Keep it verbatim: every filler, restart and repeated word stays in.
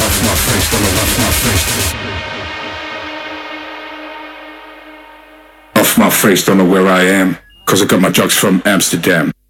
off my face, don't know off my face. Off my face, don't know where I am, cause I got my drugs from Amsterdam.